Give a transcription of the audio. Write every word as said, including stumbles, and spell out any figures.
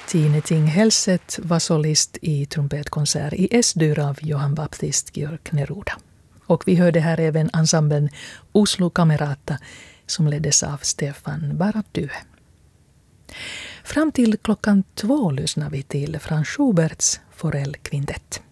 Tine Ting-Hellset var solist i trumpetkonsert i S-dur av Johann Baptist Georg Neruda. Och vi hörde här även ensemblen Oslo Kamerata som leddes av Stefan Baratue. Fram till klockan två lyssnar vi till Franz Schuberts Forell Kvintett.